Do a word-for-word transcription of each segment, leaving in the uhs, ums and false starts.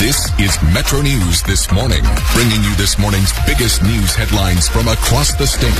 This is Metro News This Morning, bringing you this morning's biggest news headlines from across the state.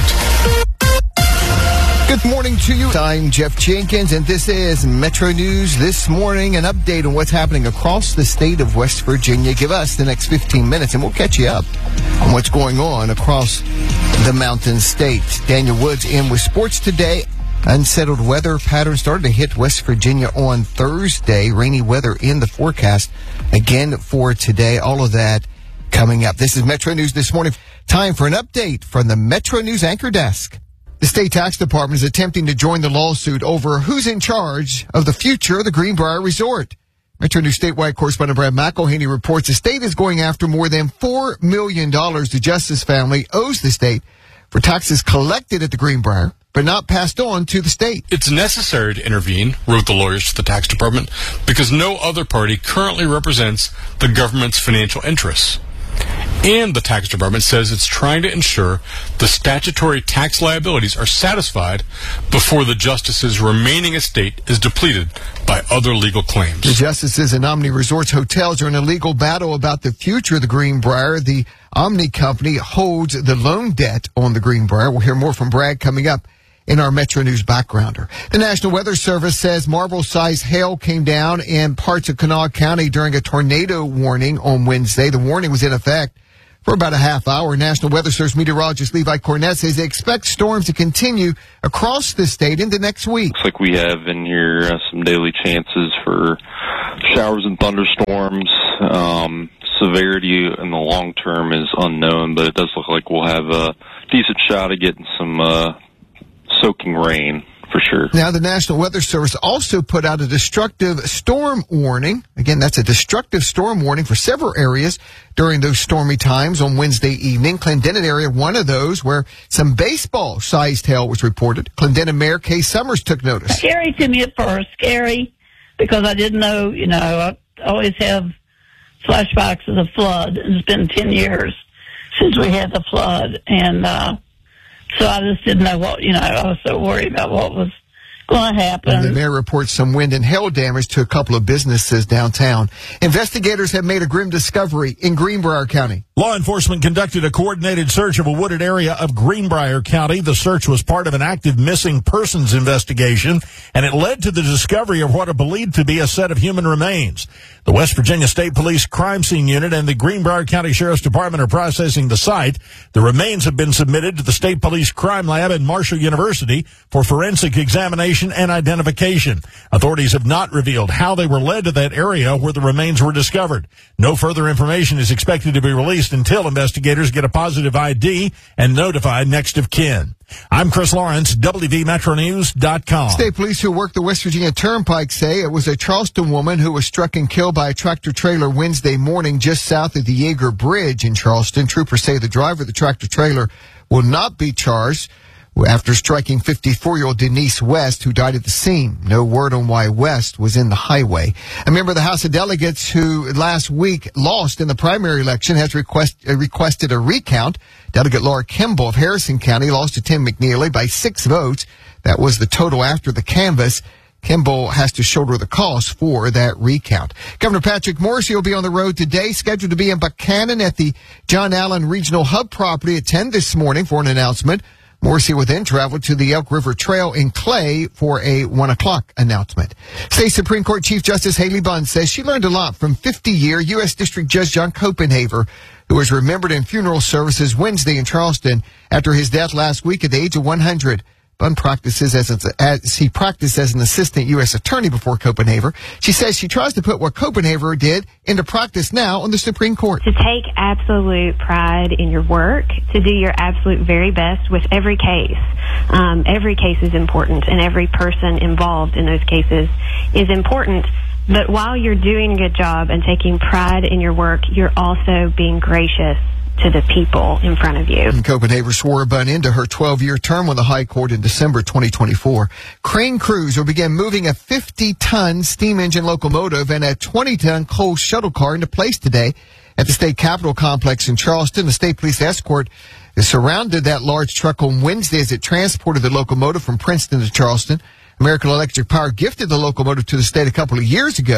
Good morning to you. I'm Jeff Jenkins, and this is Metro News This Morning, an update on what's happening across the state of West Virginia. Give us the next fifteen minutes, and we'll catch you up on what's going on across the Mountain State. Daniel Woods in with sports today. Unsettled weather pattern started to hit West Virginia on Thursday. Rainy weather in the forecast again for today. All of that coming up. This is Metro News This Morning. Time for an update from the Metro News Anchor Desk. The state tax department is attempting to join the lawsuit over who's in charge of the future of the Greenbrier Resort. Metro News statewide correspondent Brad McElhaney reports the state is going after more than four million dollars the Justice family owes the state for taxes collected at the Greenbrier, but not passed on to the state. It's necessary to intervene, wrote the lawyers to the tax department, because no other party currently represents the government's financial interests. And the tax department says it's trying to ensure the statutory tax liabilities are satisfied before the justice's remaining estate is depleted by other legal claims. The justices and Omni Resorts hotels are in a legal battle about the future of the Greenbrier. The Omni company holds the loan debt on the Greenbrier. We'll hear more from Brad coming up in our Metro News backgrounder. The National Weather Service says marble-sized hail came down in parts of Kanawha County during a tornado warning on Wednesday. The warning was in effect for about a half hour. National Weather Service meteorologist Levi Cornett says they expect storms to continue across the state into next week. Looks like we have in here uh, some daily chances for showers and thunderstorms. Um, severity in the long term is unknown, but it does look like we'll have a decent shot of getting some uh, soaking rain for sure. Now, the National Weather Service also put out a destructive storm warning. Again, that's a destructive storm warning for several areas during those stormy times on Wednesday evening. Clendenin area, one of those where some baseball-sized hail was reported. Clendenin Mayor Kay Summers took notice. Scary to me at first, scary, because I didn't know, you know, I always have flashbacks of the flood. It's been ten years since we had the flood, and uh so I just didn't know what, you know, I was so worried about what was going to happen. And the mayor reports some wind and hail damage to a couple of businesses downtown. Investigators have made a grim discovery in Greenbrier County. Law enforcement conducted a coordinated search of a wooded area of Greenbrier County. The search was part of an active missing persons investigation, and it led to the discovery of what are believed to be a set of human remains. The West Virginia State Police Crime Scene Unit and the Greenbrier County Sheriff's Department are processing the site. The remains have been submitted to the State Police Crime Lab at Marshall University for forensic examination and identification. Authorities have not revealed how they were led to that area where the remains were discovered. No further information is expected to be released until investigators get a positive I D and notify next of kin. I'm Chris Lawrence, W V Metro News dot com. State police who work the West Virginia Turnpike say it was a Charleston woman who was struck and killed by a tractor trailer Wednesday morning just south of the Yeager Bridge in Charleston. Troopers say the driver of the tractor trailer will not be charged after striking fifty-four-year-old Denise West, who died at the scene. No word on why West was in the highway. A member of the House of Delegates who last week lost in the primary election has request, uh, requested a recount. Delegate Laura Kimball of Harrison County lost to Tim McNeely by six votes. That was the total after the canvass. Kimball has to shoulder the cost for that recount. Governor Patrick Morrisey will be on the road today, scheduled to be in Buchanan at the John Allen Regional Hub property at ten this morning for an announcement. Morrisey will then travel to the Elk River Trail in Clay for a one o'clock announcement. State Supreme Court Chief Justice Haley Bunn says she learned a lot from fifty-year U S District Judge John Copenhaver, who was remembered in funeral services Wednesday in Charleston after his death last week at the age of one hundred. Bunn practices as, a, as he practiced as an assistant U S attorney before Copenhaver. She says she tries to put what Copenhaver did into practice now on the Supreme Court. To take absolute pride in your work, to do your absolute very best with every case. Um, every case is important, and every person involved in those cases is important. But while you're doing a good job and taking pride in your work, you're also being gracious to the people in front of you. And Copenhaver swore Bunn into her twelve-year term on the High Court in December twenty twenty-four. Crane crews will begin moving a fifty-ton steam engine locomotive and a twenty-ton coal shuttle car into place today at the State Capitol Complex in Charleston. The State Police escort surrounded that large truck on Wednesday as it transported the locomotive from Princeton to Charleston. American Electric Power gifted the locomotive to the state a couple of years ago,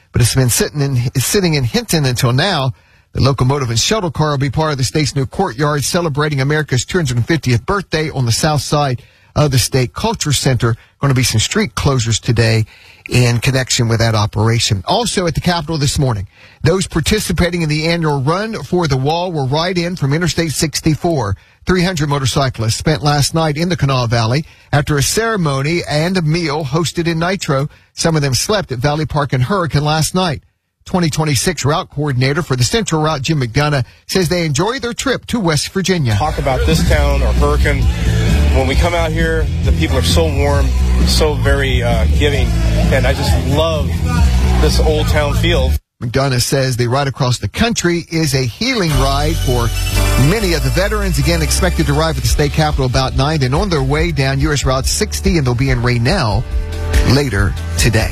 but it's been sitting in, is sitting in Hinton until now. The locomotive and shuttle car will be part of the state's new courtyard, celebrating America's two hundred fiftieth birthday on the south side of the State Culture Center. Going to be some street closures today in connection with that operation. Also at the Capitol this morning, those participating in the annual Run for the Wall will ride in from Interstate sixty-four. three hundred motorcyclists spent last night in the Kanawha Valley after a ceremony and a meal hosted in Nitro. Some of them slept at Valley Park and Hurricane last night. twenty twenty-six route coordinator for the Central Route, Jim McDonough, says they enjoy their trip to West Virginia. Talk about this town or Hurricane. When we come out here, the people are so warm, so very uh, giving, and I just love this old town feel. McDonough says the ride across the country is a healing ride for many of the veterans. Again, expected to arrive at the state capitol about nine and on their way down U S Route sixty, and they'll be in Raynell later today.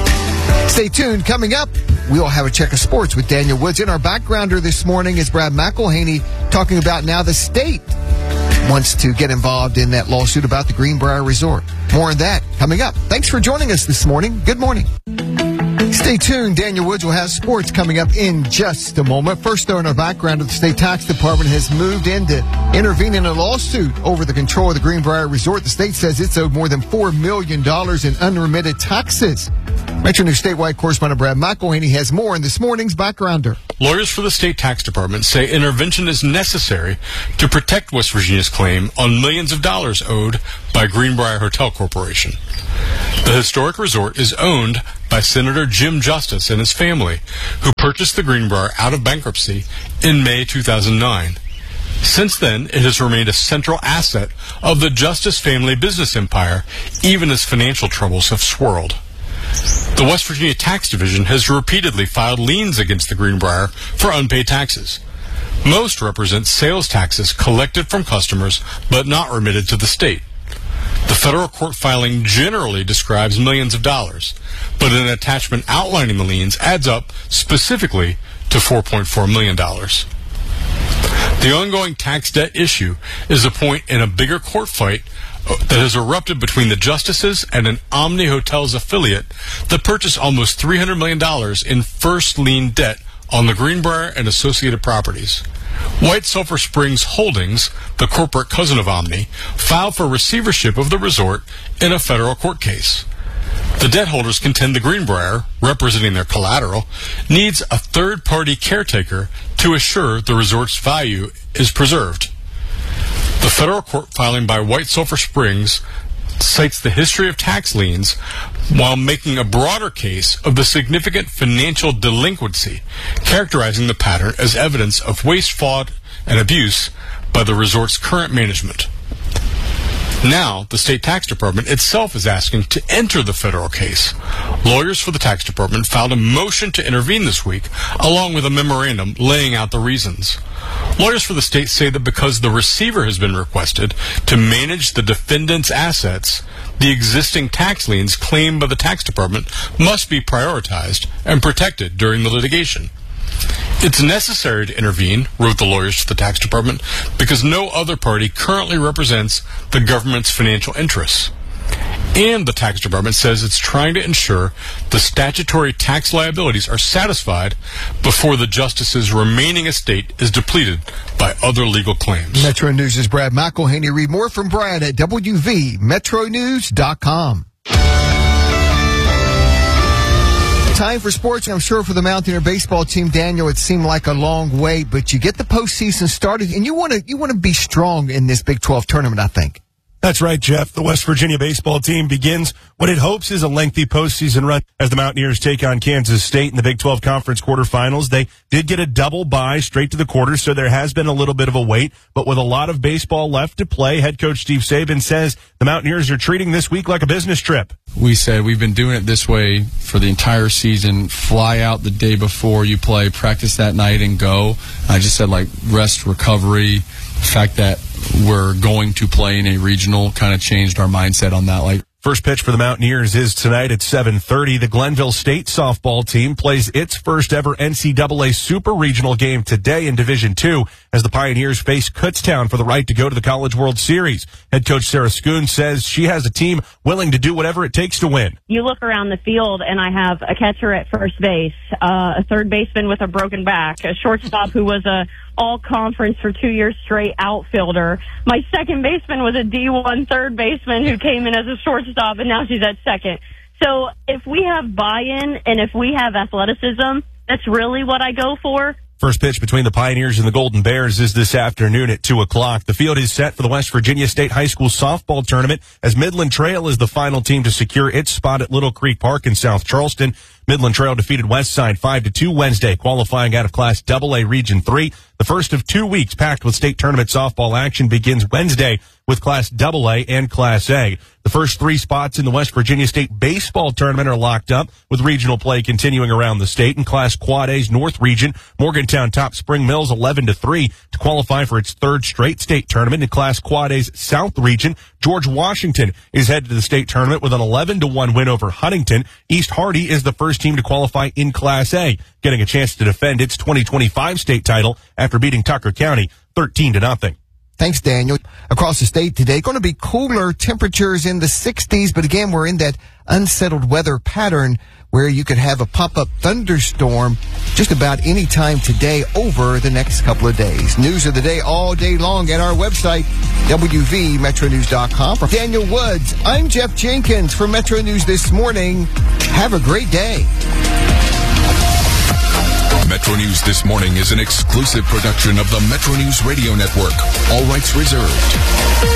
Stay tuned. Coming up, we'll have a check of sports with Daniel Woods. In our backgrounder this morning is Brad McElhaney talking about now the state wants to get involved in that lawsuit about the Greenbrier Resort. More on that coming up. Thanks for joining us this morning. Good morning. Stay tuned. Daniel Woods will have sports coming up in just a moment. First, though, in our background, the state tax department has moved in to intervene in a lawsuit over the control of the Greenbrier Resort. The state says it's owed more than four million dollars in unremitted taxes. Metro News statewide correspondent Brad McElhaney has more in this morning's backgrounder. Lawyers for the state tax department say intervention is necessary to protect West Virginia's claim on millions of dollars owed by Greenbrier Hotel Corporation. The historic resort is owned by Senator Jim Justice and his family, who purchased the Greenbrier out of bankruptcy in May two thousand nine. Since then, it has remained a central asset of the Justice family business empire, even as financial troubles have swirled. The West Virginia Tax Division has repeatedly filed liens against the Greenbrier for unpaid taxes. Most represent sales taxes collected from customers but not remitted to the state. The federal court filing generally describes millions of dollars, but an attachment outlining the liens adds up specifically to four point four million dollars. The ongoing tax debt issue is a point in a bigger court fight that has erupted between the Justices and an Omni Hotels affiliate that purchased almost three hundred million dollars in first lien debt on the Greenbrier and associated properties. White Sulphur Springs Holdings, the corporate cousin of Omni, filed for receivership of the resort in a federal court case. The debt holders contend the Greenbrier, representing their collateral, needs a third-party caretaker to assure the resort's value is preserved. The federal court filing by White Sulphur Springs cites the history of tax liens while making a broader case of the significant financial delinquency, characterizing the pattern as evidence of waste, fraud, and abuse by the resort's current management. Now, the state tax department itself is asking to enter the federal case. Lawyers for the tax department filed a motion to intervene this week, along with a memorandum laying out the reasons. Lawyers for the state say that because the receiver has been requested to manage the defendant's assets, the existing tax liens claimed by the tax department must be prioritized and protected during the litigation. It's necessary to intervene, wrote the lawyers for the tax department, because no other party currently represents the government's financial interests. And the tax department says it's trying to ensure the statutory tax liabilities are satisfied before the Justice's remaining estate is depleted by other legal claims. Metro News' Brad McElhaney. Read more from Brad at W V metro news dot com. Time for sports. I'm sure for the Mountaineer baseball team, Daniel, it seemed like a long wait, but you get the postseason started, and you want to you want to be strong in this Big twelve tournament, I think. That's right, Jeff. The West Virginia baseball team begins what it hopes is a lengthy postseason run as the Mountaineers take on Kansas State in the Big twelve Conference quarterfinals. They did get a double bye straight to the quarters, so there has been a little bit of a wait. But with a lot of baseball left to play, head coach Steve Saban says the Mountaineers are treating this week like a business trip. We said we've been doing it this way for the entire season. Fly out the day before you play, practice that night, and go. I just said, like, rest, recovery, the fact that we're going to play in a regional kind of changed our mindset on that. Like, First pitch for the Mountaineers is tonight at seven thirty. The Glenville State softball team plays its first ever N C double A Super Regional game today in Division two as the Pioneers face Kutztown for the right to go to the College World Series. Head coach Sarah Schoon says she has a team willing to do whatever it takes to win. You look around the field and I have a catcher at first base, uh, a third baseman with a broken back, a shortstop who was a all-conference for two years straight outfielder. My second baseman was a D one third baseman who came in as a shortstop, and now she's at second. So if we have buy-in and if we have athleticism, that's really what I go for. First pitch between the Pioneers and the Golden Bears is this afternoon at two o'clock. The field is set for the West Virginia State High School softball tournament as Midland Trail is the final team to secure its spot at Little Creek Park in South Charleston. Midland Trail defeated Westside five to two Wednesday, qualifying out of Class double A Region three. The first of two weeks packed with state tournament softball action begins Wednesday with Class double A and Class A. The first three spots in the West Virginia State baseball tournament are locked up, with regional play continuing around the state. In Class Quad A's North Region, Morgantown topped Spring Mills eleven to three to qualify for its third straight state tournament. In Class Quad A's South Region, George Washington is headed to the state tournament with an eleven to one win over Huntington. East Hardy is the first team to qualify in Class A, getting a chance to defend its twenty twenty-five state title after beating Tucker County thirteen to nothing. Thanks, Daniel. Across the state today, going to be cooler temperatures in the sixties, but again, we're in that unsettled weather pattern where you could have a pop-up thunderstorm just about any time today over the next couple of days. News of the day all day long at our website, W V Metro News dot com. For Daniel Woods, I'm Jeff Jenkins for Metro News This Morning. Have a great day. Metro News This Morning is an exclusive production of the Metro News Radio Network. All rights reserved.